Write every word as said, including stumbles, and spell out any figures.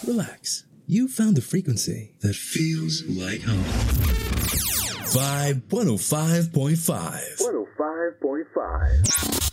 relax. You found the frequency that feels like home. Vibe one oh five point five. one oh five point five.